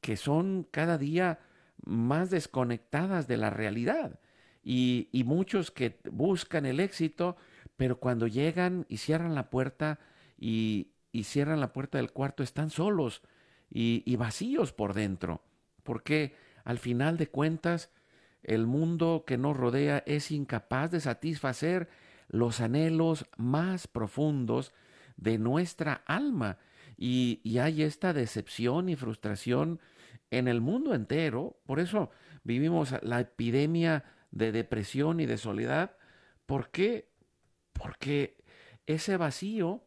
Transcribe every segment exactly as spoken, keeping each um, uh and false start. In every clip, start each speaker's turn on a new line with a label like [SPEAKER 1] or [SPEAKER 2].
[SPEAKER 1] que son cada día más desconectadas de la realidad. Y, y muchos que buscan el éxito, pero cuando llegan y cierran la puerta y, y cierran la puerta del cuarto, están solos y, y vacíos por dentro. Porque al final de cuentas, el mundo que nos rodea es incapaz de satisfacer los anhelos más profundos de nuestra alma. Y, y hay esta decepción y frustración en el mundo entero. Por eso vivimos la epidemia de depresión y de soledad. ¿Por qué? Porque ese vacío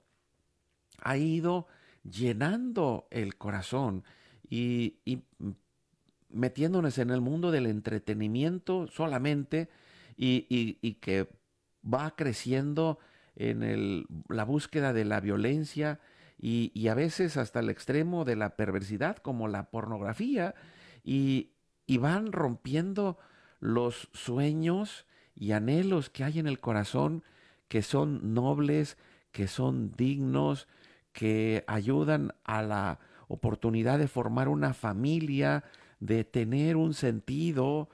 [SPEAKER 1] ha ido llenando el corazón y, y metiéndonos en el mundo del entretenimiento solamente y, y, y que va creciendo en el, la búsqueda de la violencia y, y a veces hasta el extremo de la perversidad como la pornografía y, y van rompiendo los sueños y anhelos que hay en el corazón que son nobles, que son dignos, que ayudan a la oportunidad de formar una familia, de tener un sentido,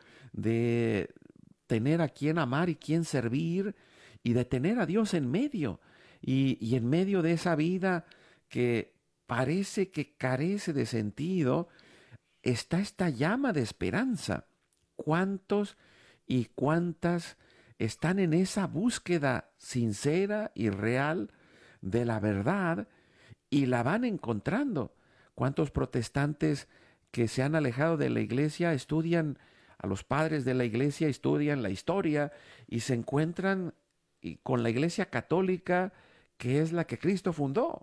[SPEAKER 1] de tener a quien amar y quien servir y de tener a Dios en medio. Y, y en medio de esa vida que parece que carece de sentido, está esta llama de esperanza. ¿Cuántos y cuántas están en esa búsqueda sincera y real de la verdad y la van encontrando? ¿Cuántos protestantes que se han alejado de la iglesia estudian a los padres de la iglesia, estudian la historia y se encuentran con la iglesia católica que es la que Cristo fundó?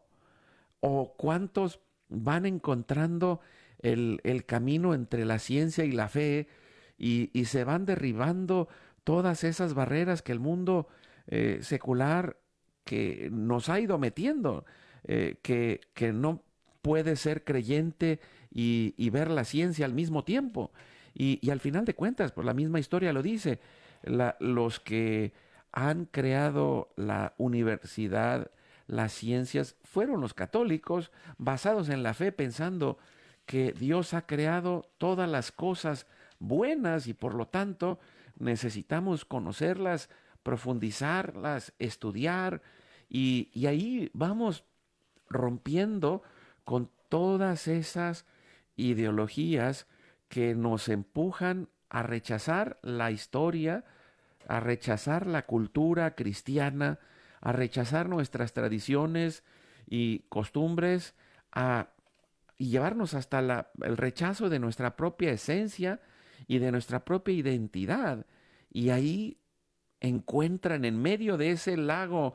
[SPEAKER 1] ¿O cuántos van encontrando el, el camino entre la ciencia y la fe y, y se van derribando todas esas barreras que el mundo eh, secular que nos ha ido metiendo, eh, que, que no puede ser creyente y, y ver la ciencia al mismo tiempo? Y, y al final de cuentas, pues la misma historia lo dice, la, los que han creado la universidad, las ciencias, fueron los católicos, basados en la fe, pensando que Dios ha creado todas las cosas buenas y por lo tanto necesitamos conocerlas, profundizarlas, estudiar y, y ahí vamos rompiendo con todas esas ideologías que nos empujan a rechazar la historia, a rechazar la cultura cristiana, a rechazar nuestras tradiciones y costumbres, a y llevarnos hasta la, el rechazo de nuestra propia esencia y de nuestra propia identidad. Y ahí encuentran en medio de ese lago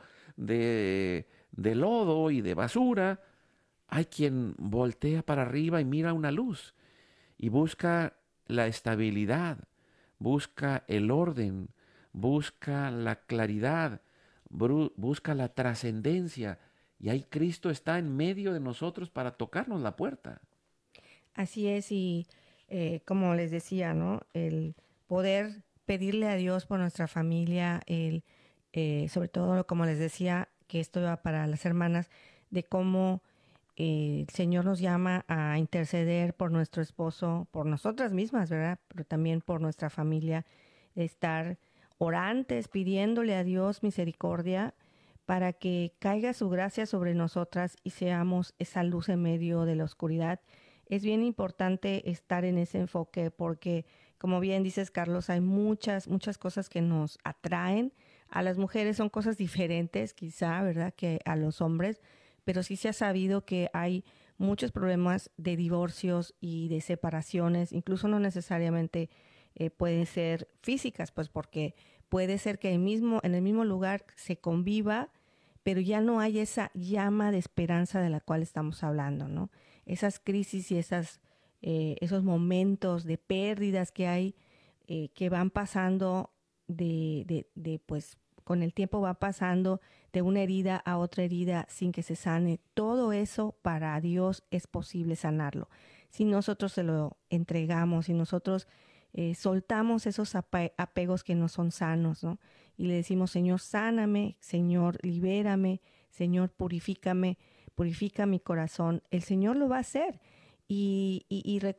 [SPEAKER 1] de, de lodo y de basura, hay quien voltea para arriba y mira una luz y busca la estabilidad, busca el orden, busca la claridad, busca la trascendencia. Y ahí Cristo está en medio de nosotros para tocarnos la puerta.
[SPEAKER 2] Así es, y eh, como les decía, ¿no? El poder pedirle a Dios por nuestra familia, el, eh, sobre todo, como les decía, que esto va para las hermanas, de cómo eh, el Señor nos llama a interceder por nuestro esposo, por nosotras mismas, ¿verdad? Pero también por nuestra familia, estar orantes, pidiéndole a Dios misericordia para que caiga su gracia sobre nosotras y seamos esa luz en medio de la oscuridad. Es bien importante estar en ese enfoque porque, como bien dices, Carlos, hay muchas, muchas cosas que nos atraen. A las mujeres son cosas diferentes, quizá, ¿verdad?, que a los hombres, pero sí se ha sabido que hay muchos problemas de divorcios y de separaciones, incluso no necesariamente eh, pueden ser físicas, pues porque puede ser que el mismo, en el mismo lugar se conviva, pero ya no hay esa llama de esperanza de la cual estamos hablando, ¿no? Esas crisis y esas, eh, esos momentos de pérdidas que hay, eh, que van pasando de, de, de, pues, con el tiempo va pasando de una herida a otra herida sin que se sane. Todo eso para Dios es posible sanarlo. Si nosotros se lo entregamos, si nosotros eh, soltamos esos ape- apegos que no son sanos, ¿no? Y le decimos, Señor, sáname, Señor, libérame, Señor, purifícame, purifica mi corazón. El Señor lo va a hacer. Y, y, y